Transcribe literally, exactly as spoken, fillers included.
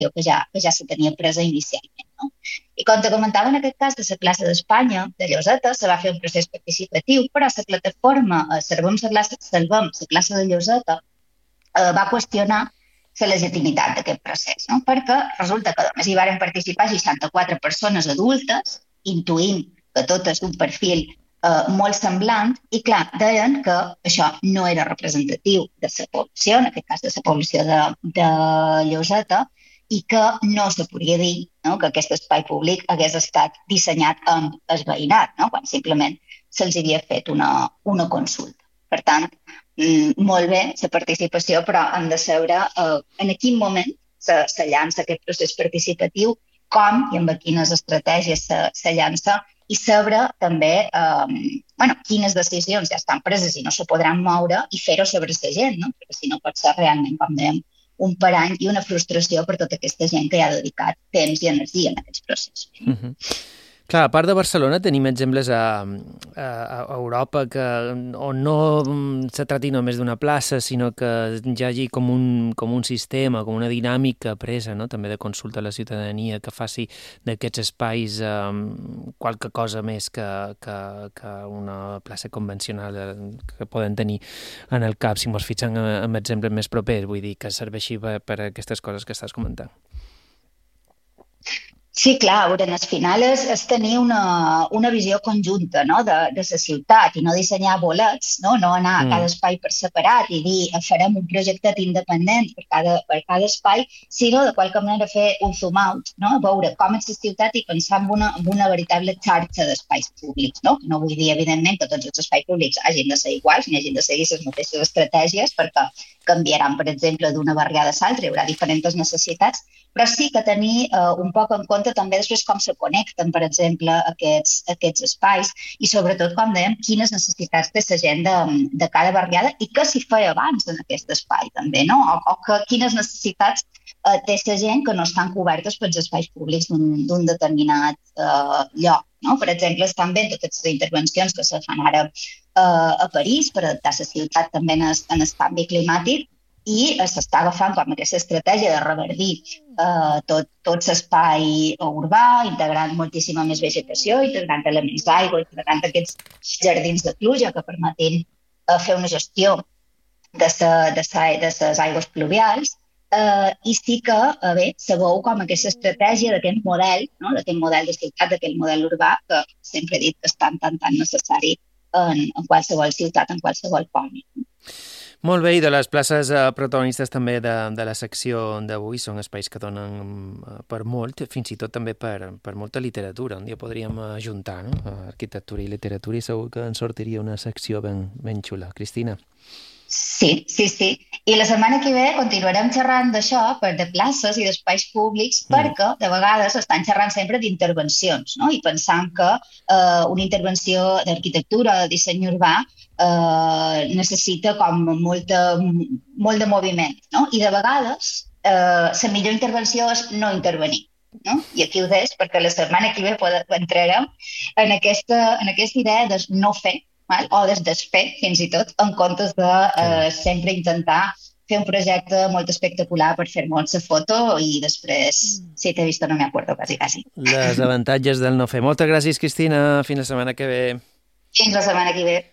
que ja, que ja se tenia presa inicialment. No? I com te comentava, en aquest cas de la plaça d'Espanya, de Lloseta, se va fer un procés participatiu, però la plataforma eh, Salvem la plaça, Salvem la plaça de Lloseta eh, va qüestionar la legitimitat d'aquest procés, no? Perquè resulta que només hi varen participar seixanta-quatre persones adultes, intuint que totes d'un perfil eh, molt semblant, i clar, deien que això no era representatiu de la població, en aquest cas de la població de, de Lloseta, i que no se podia dir, no?, que aquest espai públic hagués estat dissenyat amb el veïnat, no?, quan simplement se'ls havia fet una, una consulta. Per tant, mm, molt bé la participació, però hem de saber eh, en quin moment se, se llança aquest procés participatiu, com i amb quines estratègies se, se llança, i saber també eh, bueno, quines decisions ja estan preses i no se podran moure i fer-ho sobre la gent, no? Perquè si no pot ser realment, com dèiem, un parany i una frustració per tota aquesta gent que hi ha dedicat temps i energia en aquests processos. Mm-hmm. Clar, a part de Barcelona tenim exemples a, a, a Europa que, on no se trati només d'una plaça, sinó que hi hagi com un, com un sistema, com una dinàmica presa, no?, també de consulta a la ciutadania que faci d'aquests espais um, qualque cosa més que, que, que una plaça convencional que poden tenir en el cap, si ens fixem en exemples més propers, vull dir, que serveixi per, per aquestes coses que estàs comentant. Sí, clar, veure, al final és, és tenir una, una visió conjunta, no?, de, de la ciutat i no dissenyar bolets, no, no anar a cada espai per separat i dir farem un projectet independent per cada, per cada espai, sinó de qualque manera fer un zoom out, no?, veure com és la ciutat i pensar en una, en una veritable xarxa d'espais públics. No? No vull dir, evidentment, que tots els espais públics hagin de ser iguals ni hagin de seguir les mateixes estratègies perquè canviaran, per exemple, d'una barriada a l'altra, hi haurà diferents necessitats, però sí que tenir eh, un poc en compte també després com se connecten, per exemple, aquests, aquests espais i sobretot, com dèiem, quines necessitats té la gent de, de cada barriada i què s'hi feia abans en aquest espai també, no? O, o que, quines necessitats eh, té la gent que no estan cobertes pels espais públics d'un determinat eh, lloc. No? Per exemple, estan bé totes les intervencions que se fan ara eh, a París per adaptar la ciutat també en el, en el canvi climàtic, i s'està agafant com aquesta estratègia de reverdir eh, tot, tot l'espai urbà, integrant moltíssima més vegetació, integrant elements d'aigua, integrant aquests jardins de pluja que permetin eh, fer una gestió de les aigües pluvials. Eh, I sí que, eh, bé, se veu com aquesta estratègia d'aquest model, no? D'aquest model de ciutat, d'aquest model urbà, que sempre he dit que és tan, tan, tan necessari en, en qualsevol ciutat, en qualsevol poble. Molt bé, i de les places eh, protagonistes també de, de la secció d'avui són espais que donen eh, per molt, fins i tot també per, per molta literatura. Un dia podríem ajuntar, no?, arquitectura i literatura, i segur que en sortiria una secció ben, ben xula. Cristina. Sí, sí, sí. I la setmana que ve continuarem xerrant d'això, per de places i d'espais públics, mm. perquè de vegades estan xerrant sempre d'intervencions, no? I pensant que eh, una intervenció d'arquitectura o de disseny urbà eh, necessita com molta, molt de moviment, no? I de vegades eh, la millor intervenció és no intervenir. No? I aquí ho des, perquè la setmana que ve entrarem en aquesta, en aquesta idea de no fer, o des desfer, fins i tot, en comptes de eh, sempre intentar fer un projecte molt espectacular per fer molt la foto i després, si t'he vist, no m'hi acordo quasi, quasi. Les avantatges del no fer. Moltes gràcies, Cristina. Fins la setmana que ve. Fins la setmana que ve.